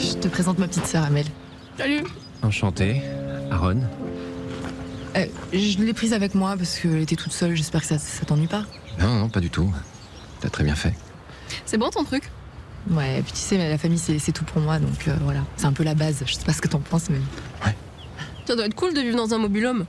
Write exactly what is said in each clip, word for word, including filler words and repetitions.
Je te présente ma petite sœur Amel. Salut. Enchanté, Aaron. Euh, je l'ai prise avec moi parce qu'elle était toute seule. J'espère que ça, ça t'ennuie pas. Non, non, pas du tout. T'as très bien fait. C'est bon ton truc? Ouais, et puis tu sais, la famille c'est, c'est tout pour moi, donc euh, voilà. C'est un peu la base. Je sais pas ce que t'en penses, mais. Ça doit être cool de vivre dans un mobil-home.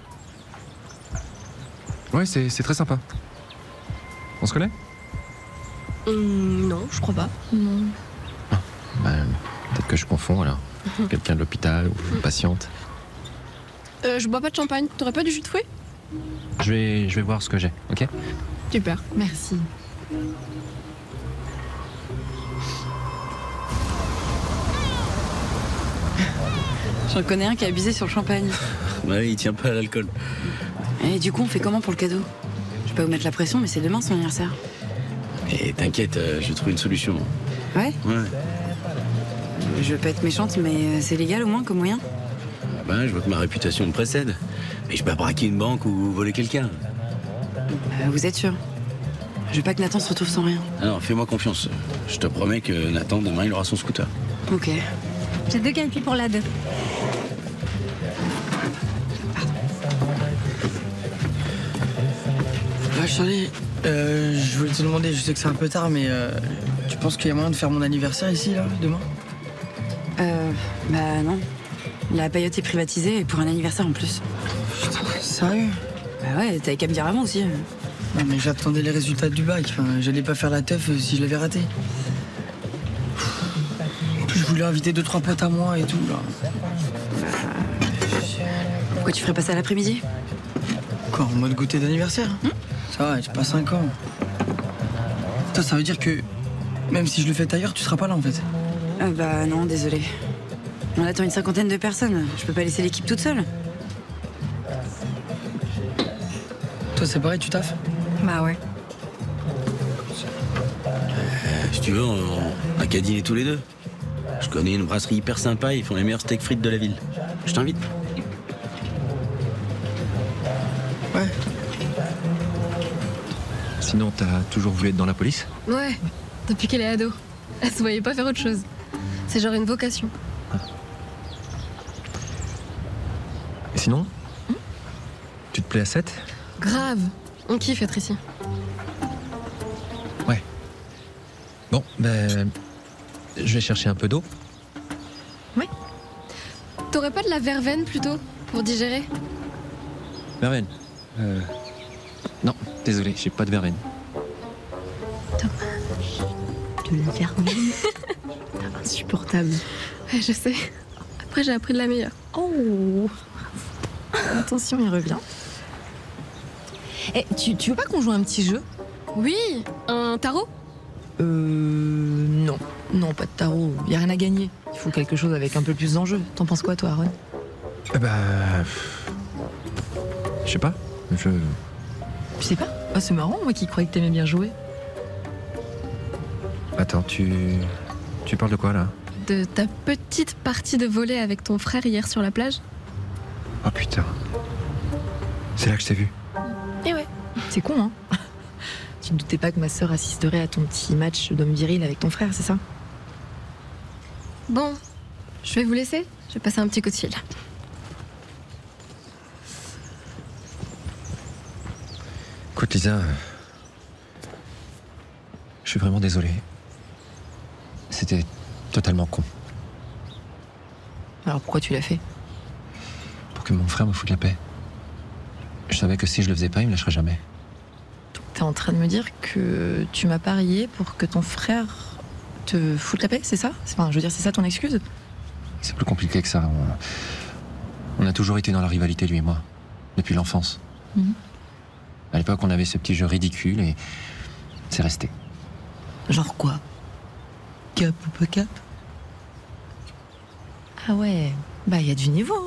Ouais, c'est, c'est très sympa. On se connaît? Hum, non, je crois pas. Non. Bah, peut-être que je confonds alors. Quelqu'un de l'hôpital ou une patiente. Euh, je bois pas de champagne. T'aurais pas du jus de fruits? Je vais, je vais voir ce que j'ai, ok? Super. Merci. J'en connais un qui a abusé sur le champagne. Bah oui, il tient pas à l'alcool. Et du coup, on fait comment pour le cadeau? Je vais pas vous mettre la pression, mais c'est demain son anniversaire. Et t'inquiète, euh, je trouve une solution. Ouais? Ouais. Je veux pas être méchante, mais euh, c'est légal au moins comme moyen? Ah ben, je vois que ma réputation me précède. Mais je peux pas braquer une banque ou voler quelqu'un. Euh, vous êtes sûr? Je veux pas que Nathan se retrouve sans rien. Alors, fais-moi confiance. Je te promets que Nathan, demain, il aura son scooter. Ok. J'ai deux canapés pour la deux. Ah, Charlie, euh, je voulais te demander, je sais que c'est un peu tard, mais euh, tu penses qu'il y a moyen de faire mon anniversaire ici, là, demain? Euh, bah non. La paillote est privatisée et pour un anniversaire en plus. Putain, sérieux? Bah ouais, t'avais qu'à me dire avant aussi. Non, mais j'attendais les résultats du bac. Enfin, j'allais pas faire la teuf euh, si je l'avais raté. En plus, je voulais inviter deux, trois potes à moi et tout, là. Pourquoi tu ferais pas ça l'après-midi? Quoi, en mode goûter d'anniversaire? Ça va, j'ai pas cinq ans. Toi, ça veut dire que même si je le fais ailleurs, tu seras pas là, en fait. Ah bah non, désolé. On attend une cinquantaine de personnes. Je peux pas laisser l'équipe toute seule. Toi, c'est pareil, tu taffes? Bah ouais. Euh, si tu veux, on, on a qu'à dîner tous les deux. Je connais une brasserie hyper sympa, ils font les meilleurs steaks frites de la ville. Je t'invite. Ouais. Sinon, t'as toujours voulu être dans la police? Ouais. Depuis qu'elle est ado. Elle se voyait pas faire autre chose. C'est genre une vocation. Et sinon? Tu te plais à sept? Grave. On kiffe être ici. Ouais. Bon, ben... je vais chercher un peu d'eau. T'aurais pas de la verveine plutôt pour digérer? Verveine. Euh... Non, désolé, j'ai pas de verveine. De la verveine. Insupportable. Ouais, je sais. Après, j'ai appris de la meilleure. Oh. Attention, il revient. Eh, tu, tu veux pas qu'on joue à un petit jeu? Oui, un tarot? Euh... Non. Non, pas de tarot. Y a rien à gagner. Il faut quelque chose avec un peu plus d'enjeu. T'en penses quoi, toi, Aaron? Eh bah... Je sais pas. Je... Je sais pas. Ah, c'est marrant, moi qui croyais que t'aimais bien jouer. Attends, tu... Tu parles de quoi, là? De ta petite partie de volley avec ton frère hier sur la plage? Oh putain. C'est là que je t'ai vu. Eh ouais. C'est con, hein? Tu ne doutais pas que ma sœur assisterait à ton petit match d'homme viril avec ton frère, c'est ça? Bon, je vais vous laisser. Je vais passer un petit coup de fil. Écoute, Lisa... euh, Je suis vraiment désolé. C'était totalement con. Alors pourquoi tu l'as fait? Pour que mon frère me foute la paix. Je savais que si je le faisais pas, il me lâcherait jamais. T'es en train de me dire que tu m'as parié pour que ton frère te foute la paix, c'est ça? Enfin, je veux dire, c'est ça ton excuse? C'est plus compliqué que ça. On, on a toujours été dans la rivalité, lui et moi. Depuis l'enfance. Mhm. À l'époque, on avait ce petit jeu ridicule et c'est resté. Genre quoi? Cap ou pas cap? Ah ouais, bah il y a du niveau,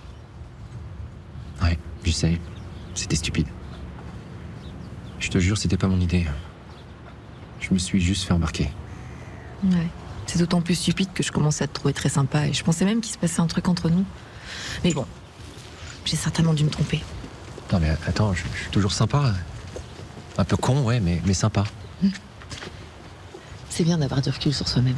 hein. Ouais, je sais. C'était stupide. Je te jure, c'était pas mon idée. Je me suis juste fait embarquer. Ouais. C'est d'autant plus stupide que je commençais à te trouver très sympa et je pensais même qu'il se passait un truc entre nous. Mais bon, j'ai certainement dû me tromper. Non mais attends, je, je suis toujours sympa. Un peu con, ouais, mais, mais sympa. C'est bien d'avoir du recul sur soi-même.